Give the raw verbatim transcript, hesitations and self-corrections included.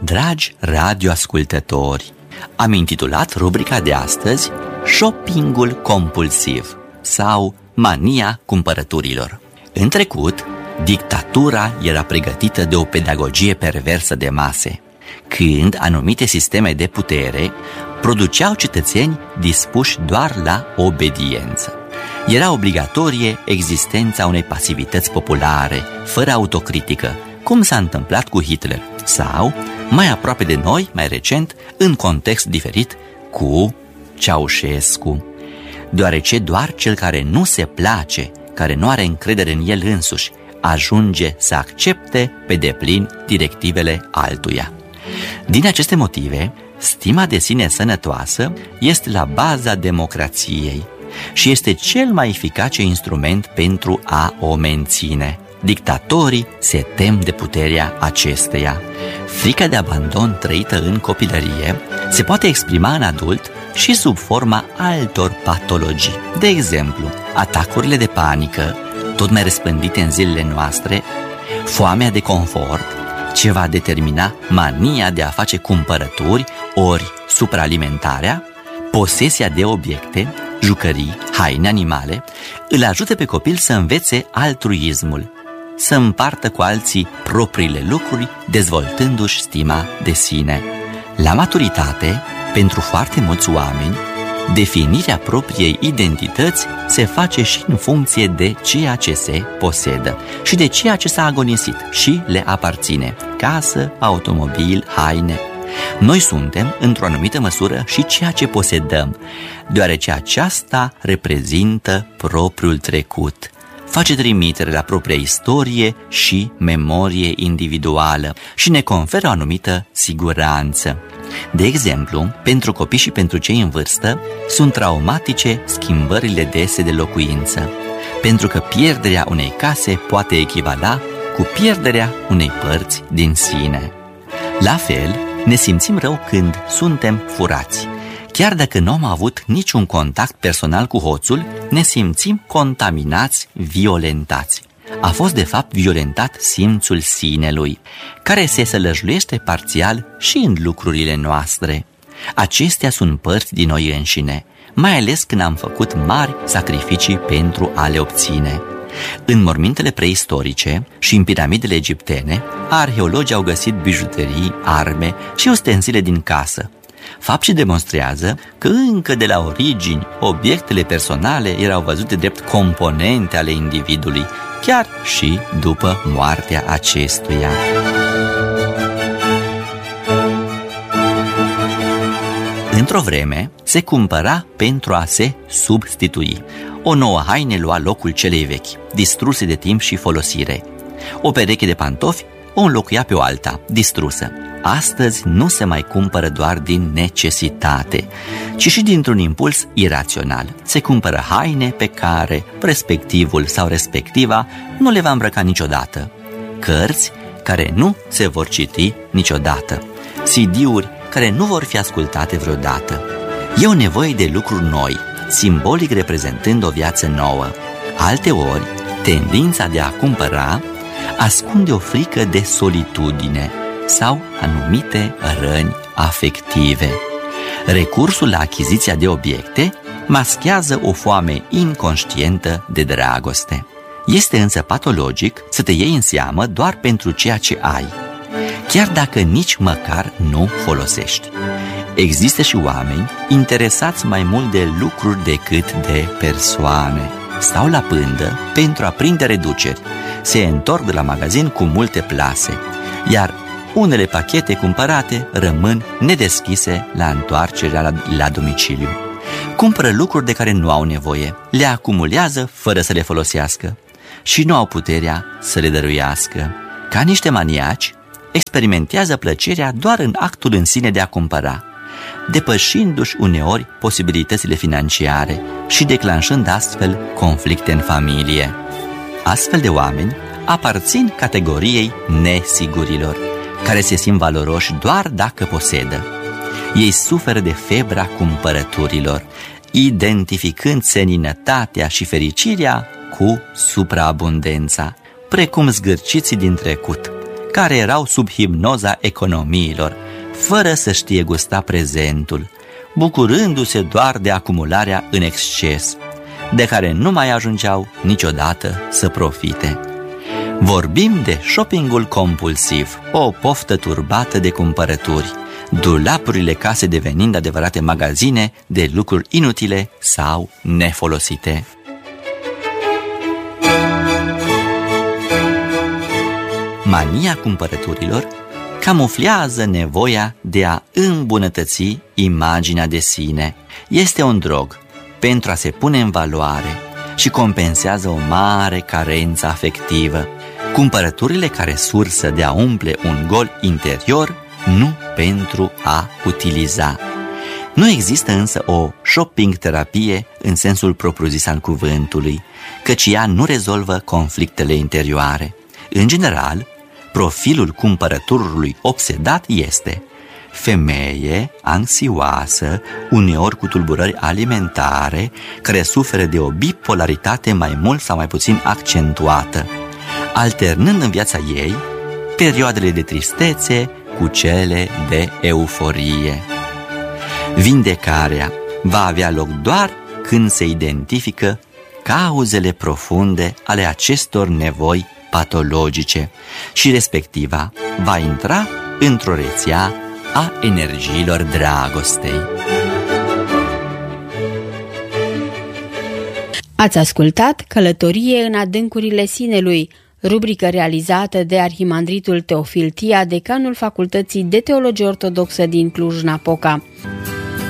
Dragi radioascultători, am intitulat rubrica de astăzi Shoppingul compulsiv sau mania cumpărăturilor. În trecut, dictatura era pregătită de o pedagogie perversă de mase, când anumite sisteme de putere produceau cetățeni dispuși doar la obediență. Era obligatorie existența unei pasivități populare, fără autocritică, cum s-a întâmplat cu Hitler, sau, mai aproape de noi, mai recent, în context diferit, cu Ceaușescu. Deoarece doar cel care nu se place, care nu are încredere în el însuși, ajunge să accepte pe deplin directivele altuia. Din aceste motive, stima de sine sănătoasă este la baza democrației și este cel mai eficace instrument pentru a o menține. Dictatorii se tem de puterea acesteia. Frica de abandon trăită în copilărie se poate exprima în adult și sub forma altor patologii. De exemplu, atacurile de panică, tot mai răspândite în zilele noastre, foamea de confort, ce va determina mania de a face cumpărături ori supraalimentarea, posesia de obiecte, jucării, haine, animale, îl ajută pe copil să învețe altruismul, să împartă cu alții propriile lucruri, dezvoltându-și stima de sine. La maturitate, pentru foarte mulți oameni, definirea propriei identități se face și în funcție de ceea ce se posedă și de ceea ce s-a agonisit și le aparține: casă, automobil, haine. Noi suntem, într-o anumită măsură, și ceea ce posedăm, deoarece aceasta reprezintă propriul trecut, face trimitere la propria istorie și memorie individuală și ne conferă o anumită siguranță. De exemplu, pentru copii și pentru cei în vârstă sunt traumatice schimbările dese de locuință, pentru că pierderea unei case poate echivala cu pierderea unei părți din sine. La fel, ne simțim rău când suntem furați. Chiar dacă nu am avut niciun contact personal cu hoțul, ne simțim contaminați, violentați. A fost de fapt violentat simțul sinelui, care se sălăjluiește parțial și în lucrurile noastre. Acestea sunt părți din noi înșine, mai ales când am făcut mari sacrificii pentru a le obține. În mormintele preistorice și în piramidele egiptene, arheologii au găsit bijuterii, arme și ustensile din casă. Fapt ce demonstrează că încă de la origini, obiectele personale erau văzute drept componente ale individului, chiar și după moartea acestuia. Într-o vreme, se cumpăra pentru a se substitui. O nouă haină lua locul celei vechi, distruse de timp și folosire. O pereche de pantofi o înlocuia pe o alta, distrusă. Astăzi nu se mai cumpără doar din necesitate, ci și dintr-un impuls irațional. Se cumpără haine pe care respectivul sau respectiva nu le va îmbrăca niciodată, cărți care nu se vor citi niciodată, C D-uri care nu vor fi ascultate vreodată. E o nevoie de lucruri noi, simbolic reprezentând o viață nouă. Alteori, tendința de a cumpăra ascunde o frică de solitudine sau anumite răni afective. Recursul la achiziția de obiecte maschează o foame inconștientă de dragoste. Este însă patologic să te iei în seamă doar pentru ceea ce ai, chiar dacă nici măcar nu folosești. Există și oameni interesați mai mult de lucruri decât de persoane. Stau la pândă pentru a prinde reduceri, se întorc de la magazin cu multe plase, iar unele pachete cumpărate rămân nedeschise la întoarcerea la, la domiciliu. Cumpără lucruri de care nu au nevoie, le acumulează fără să le folosească și nu au puterea să le dăruiască. Ca niște maniaci, experimentează plăcerea doar în actul în sine de a cumpăra, depășindu-și uneori posibilitățile financiare și declanșând astfel conflicte în familie. Astfel de oameni aparțin categoriei nesigurilor, care se simt valoroși doar dacă posedă. Ei suferă de febra cumpărăturilor, identificând seninătatea și fericirea cu supraabundența, precum zgârciții din trecut, care erau sub hipnoza economiilor, fără să știe gusta prezentul, bucurându-se doar de acumularea în exces, de care nu mai ajungeau niciodată să profite. Vorbim de shoppingul compulsiv, o poftă turbată de cumpărături, dulapurile case devenind adevărate magazine de lucruri inutile sau nefolosite. Mania cumpărăturilor camuflează nevoia de a îmbunătăți imaginea de sine. Este un drog pentru a se pune în valoare și compensează o mare carență afectivă. Cumpărăturile care sursă de a umple un gol interior, nu pentru a utiliza. Nu există însă o shopping-terapie în sensul propriu-zis al cuvântului, căci ea nu rezolvă conflictele interioare. În general, profilul cumpărătorului obsedat este femeie anxioasă, uneori cu tulburări alimentare, care suferă de o bipolaritate mai mult sau mai puțin accentuată, alternând în viața ei perioadele de tristețe cu cele de euforie. Vindecarea va avea loc doar când se identifică cauzele profunde ale acestor nevoi patologice și respectiva va intra într-o rețea a energiilor dragostei. Ați ascultat Călătorie în adâncurile sinelui, rubrică realizată de arhimandritul Teofil Tia, decanul Facultății de Teologie Ortodoxă din Cluj-Napoca.